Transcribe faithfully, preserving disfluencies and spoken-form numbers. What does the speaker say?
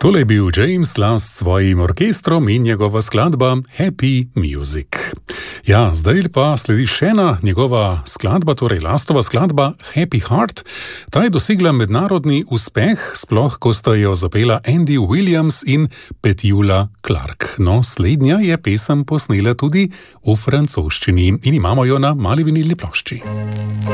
Tole je bil James Last s svojim orkestrom in njegova skladba Happy Music. Ja, zdaj pa sledi še ena njegova skladba, torej Lastova skladba Happy Heart. Ta je dosegla mednarodni uspeh, sploh ko sta jo zapela Andy Williams in Petula Clark. No, slednja je pesem posnela tudi v francoščini in imamo jo na mali vinilni plošči.